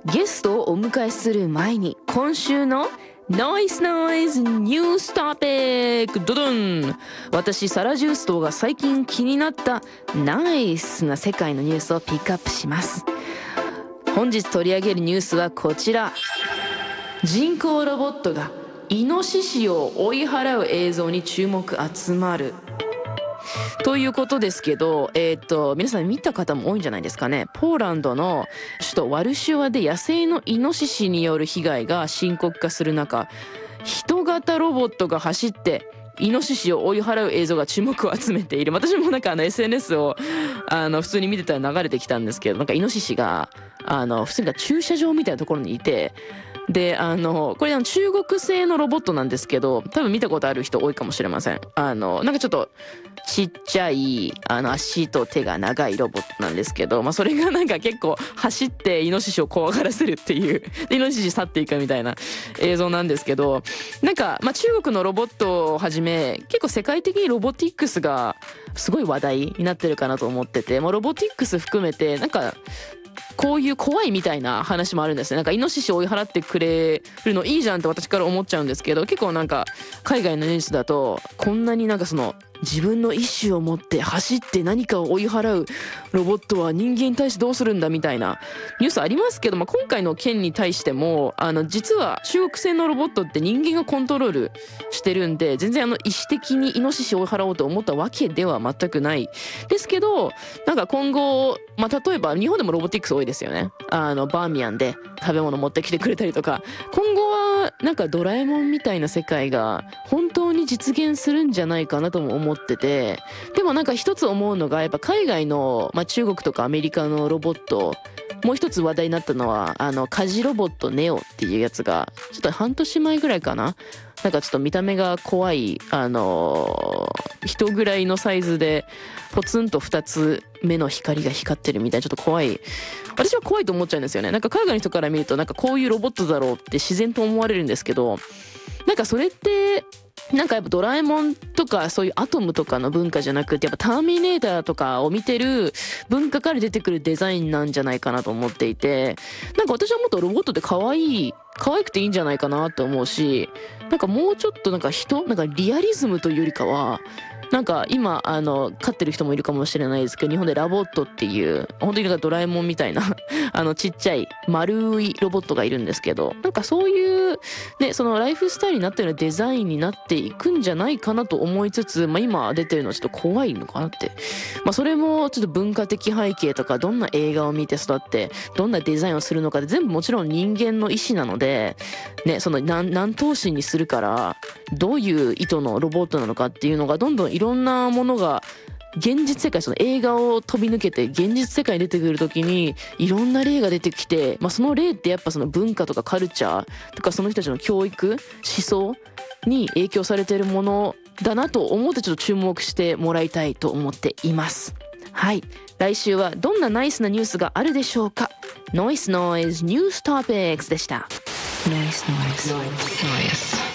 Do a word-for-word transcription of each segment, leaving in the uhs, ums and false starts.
ゲストをお迎えする前に今週のナイスナイスニューストピックドドン。私サラ・ジューストが最近気になったナイスな世界のニュースをピックアップします。本日取り上げるニュースはこちら。人工ロボットがイノシシを追い払う映像に注目集まるということですけど、えー、と皆さん見た方も多いんじゃないですかね。ポーランドの首都ワルシュワで野生のイノシシによる被害が深刻化する中、人型ロボットが走ってイノシシを追い払う映像が注目を集めている。私もなんかあの エスエヌエス をあの普通に見てたら流れてきたんですけど、なんかイノシシがあの普通に駐車場みたいなところにいて、であのこれあの中国製のロボットなんですけど、多分見たことある人多いかもしれません。あのなんかちょっとちっちゃいあの足と手が長いロボットなんですけど、まあ、それがなんか結構走ってイノシシを怖がらせるっていうでイノシシ去っていくみたいな映像なんですけど、なんか、まあ、中国のロボットをはじめ結構世界的にロボティックスがすごい話題になってるかなと思ってて、まあ、ロボティックス含めてなんかこういう怖いみたいな話もあるんですね。なんかイノシシを追い払ってくれるのいいじゃんって私から思っちゃうんですけど、結構なんか海外のニュースだとこんなになんかその自分の意思を持って走って何かを追い払うロボットは人間に対してどうするんだみたいなニュースありますけど、まあ、今回の件に対してもあの実は中国製のロボットって人間がコントロールしてるんで、全然あの意思的にイノシシを追い払おうと思ったわけでは全くないですけど、なんか今後、まあ、例えば日本でもロボティクス多いですよね。あのバーミヤンで食べ物持ってきてくれたりとか、今後はなんかドラえもんみたいな世界が本当に実現するんじゃないかなとも思ってて、でもなんか一つ思うのがやっぱ海外の、まあ、中国とかアメリカのロボット、もう一つ話題になったのはあの家事ロボットネオっていうやつがちょっと半年前ぐらいかな、なんかちょっと見た目が怖いあのー、人ぐらいのサイズでポツンとふたつ目の光が光ってるみたいなちょっと怖い、私は怖いと思っちゃうんですよね。なんか海外の人から見るとなんかこういうロボットだろうって自然と思われるんですけど、なんかそれってなんかやっぱドラえもんとかそういうアトムとかの文化じゃなくて、やっぱターミネーターとかを見てる文化から出てくるデザインなんじゃないかなと思っていて、なんか私はもっとロボットって可愛い可愛くていいんじゃないかなって思うし、なんかもうちょっとなんか人なんかリアリズムというよりかはなんか今あの飼ってる人もいるかもしれないですけど、日本でラボットっていう本当になんかドラえもんみたいなあのちっちゃい丸いロボットがいるんですけど、なんかそういうねそのライフスタイルになってるデザインになっていくんじゃないかなと思いつつ、まあ、今出てるのはちょっと怖いのかなって、まあ、それもちょっと文化的背景とかどんな映画を見て育ってどんなデザインをするのかで全部もちろん人間の意思なので、ね、その何何頭身にするからどういう意図のロボットなのかっていうのがどんどんいろんなものが現実世界、その映画を飛び抜けて現実世界に出てくるときにいろんな例が出てきて、まあ、その例ってやっぱその文化とかカルチャーとかその人たちの教育思想に影響されているものだなと思ってちょっと注目してもらいたいと思っています。はい、来週はどんなナイスなニュースがあるでしょうか。ノイスノイズニューストピックスでした。ノイスノイズノイス。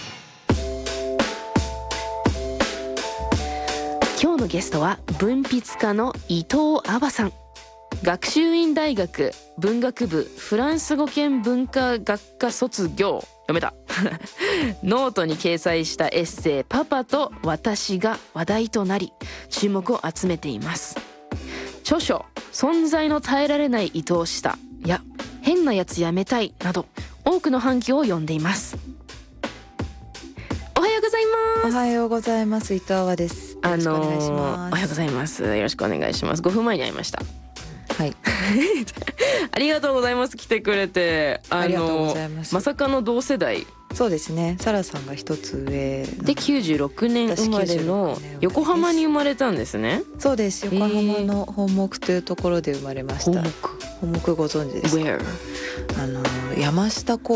今日のゲストは文筆家の伊藤アバさん。学習院大学文学部フランス語圏文化学科卒業、読めたノートに掲載したエッセイパパと私が話題となり注目を集めています。著書存在の耐えられない愛おしさや変なやつやめたいなど多くの反響を呼んでいます。おはようございます。 おはようございます。伊藤アワです。よろしくお願いします。 あのー、おはようございます。よろしくお願いします。ごふんまえに会いました。 はいありがとうございます。来てくれて、あのー、 ありがとうございます。 まさかの同世代。 そうですね、サラさんが一つ上できゅうじゅうろくねん生まれの横浜に生まれたんですね。 そうです、横浜の本木というところで生まれました。 本木本木ご存知ですか？ Where？ あの山下公